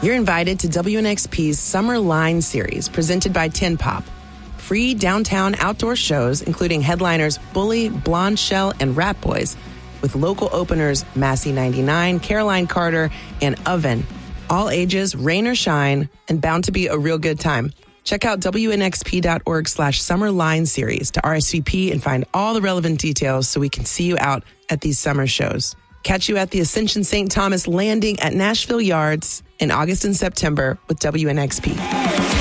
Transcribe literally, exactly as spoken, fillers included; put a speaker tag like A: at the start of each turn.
A: You're invited to W N X P's Summer Line Series, presented by Tin Pop. Free downtown outdoor shows, including headliners Bully, Blonde Shell, and Rat Boys, with local openers Massey ninety-nine, Caroline Carter, and Oven. All ages, rain or shine, and bound to be a real good time. Check out W N X P dot org slash Summer Line Series to R S V P and find all the relevant details so we can see you out at these summer shows. Catch you at the Ascension Saint Thomas Landing at Nashville Yards in August and September with W N X P.